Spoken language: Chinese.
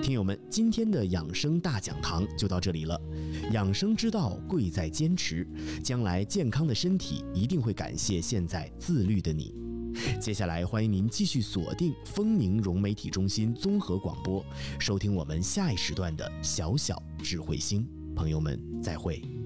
听友们，今天的养生大讲堂就到这里了。养生之道贵在坚持，将来健康的身体一定会感谢现在自律的你。接下来欢迎您继续锁定丰宁融媒体中心综合广播，收听我们下一时段的小小智慧星。朋友们，再会。